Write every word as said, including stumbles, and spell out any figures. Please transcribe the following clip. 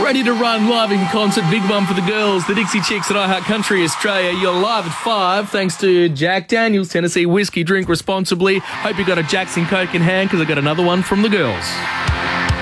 Ready to run live in concert. Big one for the girls, the Dixie Chicks at iHeart Country Australia. You're live at five thanks to Jack Daniels Tennessee Whiskey. Drink responsibly. Hope you got a Jackson Coke in hand because I got another one from the girls.